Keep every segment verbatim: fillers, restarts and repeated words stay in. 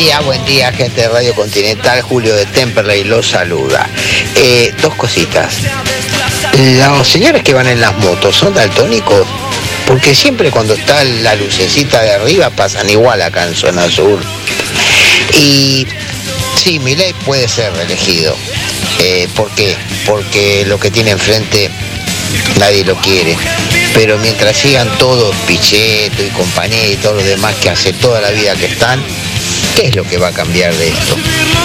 día, buen día, gente de Radio Continental. Julio de Temperley los saluda. Eh, dos cositas. Los señores que van en las motos, ¿son daltónicos? Porque siempre cuando está la lucecita de arriba pasan igual acá en zona sur. Y sí, Milei puede ser reelegido. Eh, ¿Por qué? Porque lo que tiene enfrente nadie lo quiere. Pero mientras sigan todos, Pichetto y compañía y todo lo demás que hace toda la vida que están, ¿qué es lo que va a cambiar de esto?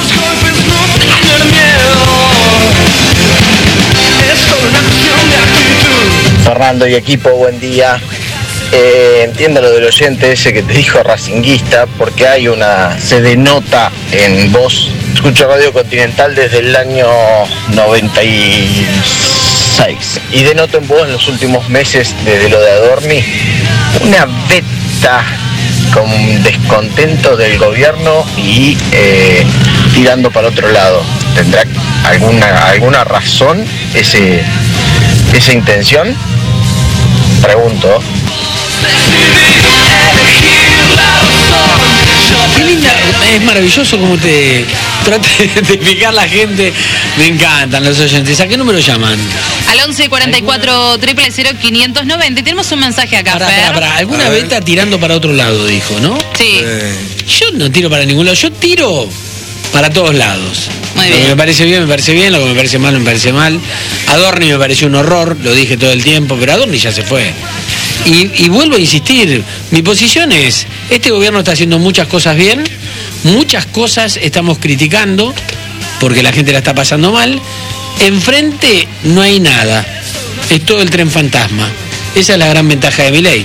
Fernando y equipo, buen día. Eh, entiendo lo del oyente ese que te dijo racinguista, porque hay una, se denota en voz. Escucho Radio Continental desde el año noventa y seis y denoto en vos en los últimos meses, desde lo de Adorni, una beta con descontento del gobierno y eh, tirando para otro lado. ¿Tendrá alguna, alguna razón ese, esa intención? Pregunto. Qué linda, es maravilloso como te trata de identificar la gente. Me encantan los oyentes. ¿A qué número llaman? Al once cuarenta y cuatro, cero cero cero, quinientos noventa. Tenemos un mensaje acá, Pará, Fer. pará, pará. Alguna beta tirando para otro lado, dijo, ¿no? Sí. Eh, yo no tiro para ningún lado, yo tiro para todos lados. Muy Lo bien. que me parece bien, me parece bien, lo que me parece mal, me parece mal. Adorni me pareció un horror, lo dije todo el tiempo, pero Adorni ya se fue. Y, y vuelvo a insistir, mi posición es, este gobierno está haciendo muchas cosas bien, muchas cosas estamos criticando, porque la gente la está pasando mal. Enfrente no hay nada, es todo el tren fantasma. Esa es la gran ventaja de Milei.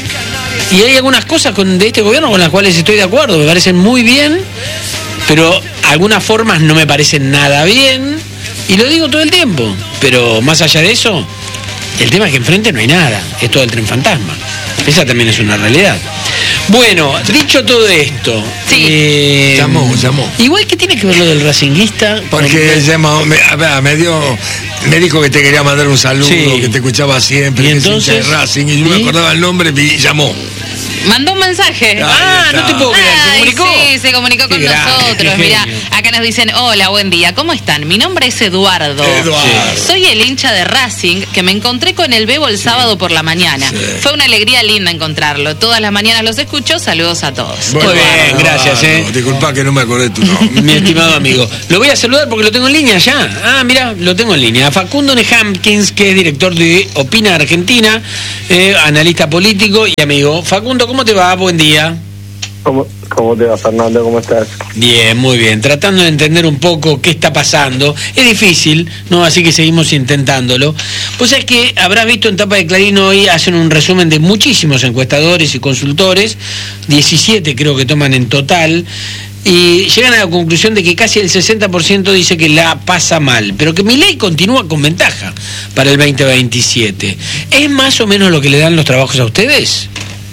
Y hay algunas cosas con, de este gobierno con las cuales estoy de acuerdo, me parecen muy bien, pero algunas formas no me parecen nada bien, y lo digo todo el tiempo. Pero más allá de eso, el tema es que enfrente no hay nada, es todo el tren fantasma. Esa también es una realidad. Bueno, dicho todo esto, sí. eh, Llamó, llamó. Igual, ¿qué tiene que ver lo del racinguista? Porque llamó, me, a ver, me dio, me dijo que te quería mandar un saludo, Sí. que te escuchaba siempre, ¿Y que es entonces? hincha de Racing, y yo ¿Y? me acordaba el nombre y llamó. Mandó un mensaje. Ah, no te puedo creer, ¿se Ay, comunicó? sí, se comunicó con Qué grande, nosotros. qué Mira, genio. acá nos dicen, hola, buen día, ¿cómo están? Mi nombre es Eduardo. Eduardo. Soy el hincha de Racing que me encontré con el Bebo el sábado por la mañana. Sí. Fue una alegría linda encontrarlo. Todas las mañanas los escucho. Saludos a todos. Muy bien, Eduardo, gracias, eh. Disculpa que no me acordé tu nombre. Mi estimado amigo, lo voy a saludar porque lo tengo en línea ya. Ah, mira, lo tengo en línea. Facundo Nehamkins, que es director de Opina Argentina, eh, analista político y amigo. Facundo, ¿cómo te va? Buen día. ¿Cómo, ¿Cómo te va, Fernando? ¿Cómo estás? Bien, muy bien. Tratando de entender un poco qué está pasando. Es difícil, ¿no? Así que seguimos intentándolo. Pues es que habrás visto en Tapa de Clarín hoy, hacen un resumen de muchísimos encuestadores y consultores, diecisiete creo que toman en total, y llegan a la conclusión de que casi el sesenta por ciento dice que la pasa mal, pero que Milei continúa con ventaja para el veinte veintisiete. ¿Es más o menos lo que le dan los trabajos a ustedes?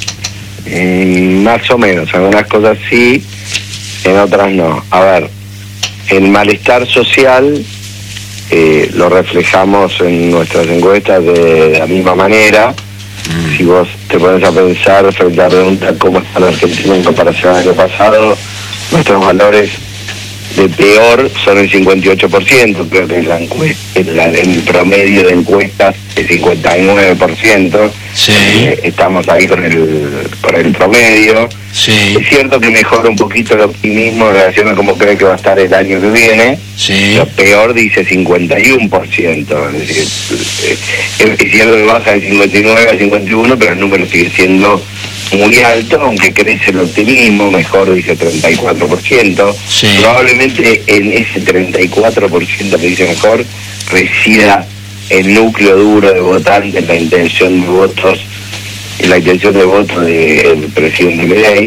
Mm, más o menos, algunas cosas sí, en otras no. A ver, el malestar social eh, lo reflejamos en nuestras encuestas de la misma manera. Mm. Si vos te pones a pensar frente a la pregunta cómo está la Argentina en comparación al año pasado, nuestros valores de peor son el cincuenta y ocho por ciento, creo que en la encuesta, en la, en el promedio de encuestas el cincuenta y nueve por ciento. Sí. Eh, estamos ahí con el, con el promedio. Sí. Es cierto que mejora un poquito el optimismo en relación a cómo cree que va a estar el año que viene. Sí. Lo peor dice cincuenta y uno por ciento. Es decir, eh, es cierto que baja de cincuenta y nueve a cincuenta y uno, pero el número sigue siendo muy alto, aunque crece el optimismo, mejor dice treinta y cuatro por ciento. Sí. Probablemente en ese treinta y cuatro por ciento que dice mejor resida el núcleo duro de votantes, la intención de votos, la intención de voto del presidente Milei.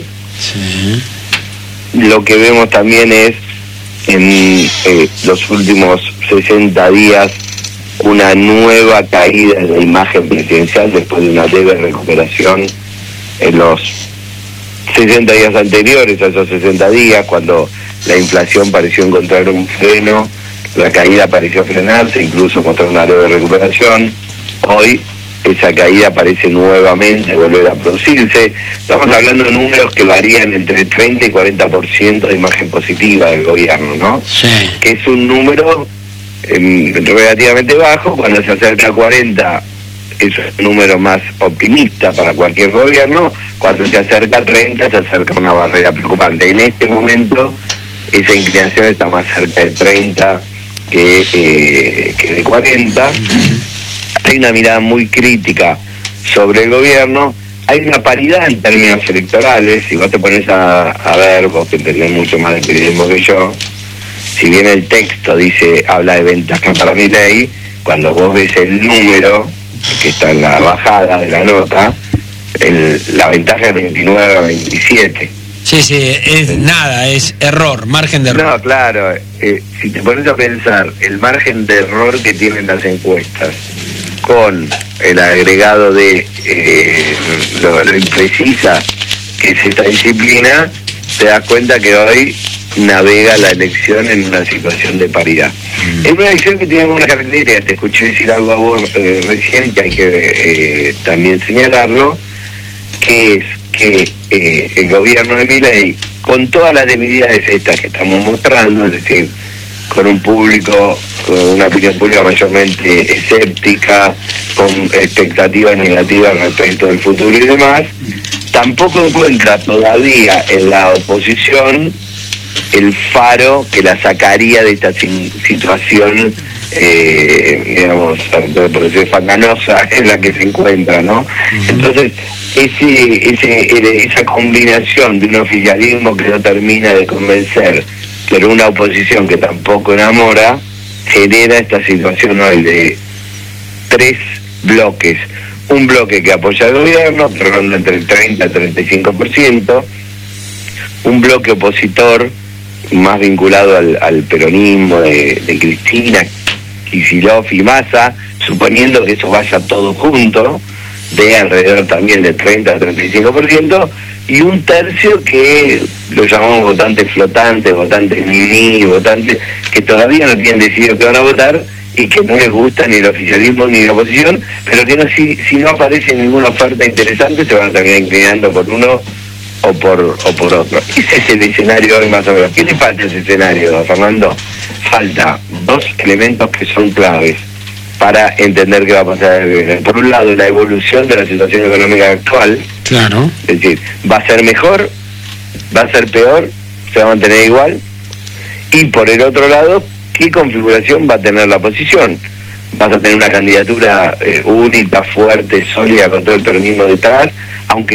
Sí. Lo que vemos también es en eh, los últimos sesenta días una nueva caída en la imagen presidencial después de una leve recuperación en los sesenta días anteriores a esos sesenta días, cuando la inflación pareció encontrar un freno, la caída pareció frenarse, incluso mostrar una leve recuperación. Hoy esa caída parece nuevamente volver a producirse. Estamos hablando de números que varían entre treinta y cuarenta por ciento de imagen positiva del gobierno, ¿no? Sí. Que es un número eh, relativamente bajo. Cuando se acerca a cuarenta es un número más optimista para cualquier gobierno. Cuando se acerca a treinta se acerca a una barrera preocupante. En este momento esa inclinación está más cerca de treinta que, eh, que de cuarenta. Hay una mirada muy crítica sobre el gobierno, hay una paridad en términos electorales. Si vos te pones a, a ver, vos que entendés mucho más de periodismo que yo, si bien el texto dice, habla de ventaja para Milei, cuando vos ves el número que está en la bajada de la nota, el, la ventaja es veintinueve a veintisiete. Sí, sí, es nada, es error, margen de error. No, claro, eh, si te pones a pensar el margen de error que tienen las encuestas con el agregado de eh, lo, lo imprecisa que es esta disciplina, te das cuenta que hoy navega la elección en una situación de paridad. Mm. Es una elección que tiene algunas características. Te escuché decir algo a vos eh, recién, que hay que eh, también señalarlo, que es que eh, el gobierno de Milei, con todas las debilidades estas que estamos mostrando, es decir, con un público, con una opinión pública mayormente escéptica, con expectativas negativas respecto del futuro y demás, tampoco encuentra todavía en la oposición el faro que la sacaría de esta situación, eh, digamos, por decir, fanganosa en la que se encuentra, ¿no? Uh-huh. Entonces, ese, ese, esa combinación de un oficialismo que no termina de convencer, pero una oposición que tampoco enamora, genera esta situación hoy de tres bloques. Un bloque que apoya al gobierno, que ronda entre el treinta y treinta y cinco por ciento, un bloque opositor más vinculado al, al peronismo de, de Cristina, Kicillof y Massa, suponiendo que eso vaya todo junto, de alrededor también del treinta a treinta y cinco por ciento, y un tercio que lo llamamos votantes flotantes, votantes mini, votantes que todavía no tienen decidido que van a votar y que no les gusta ni el oficialismo ni la oposición, pero que no, si, si no aparece ninguna oferta interesante se van a terminar inclinando por uno o por o por otro. Ese es el escenario hoy más o menos. ¿Qué le falta a ese escenario, Fernando? Falta dos elementos que son claves para entender qué va a pasar. Por un lado, la evolución de la situación económica actual. Claro. Es decir, ¿va a ser mejor? ¿Va a ser peor? ¿Se va a mantener igual? Y por el otro lado, ¿qué configuración va a tener la oposición? ¿Vas a tener una candidatura eh, única, fuerte, sólida, con todo el peronismo detrás? Aunque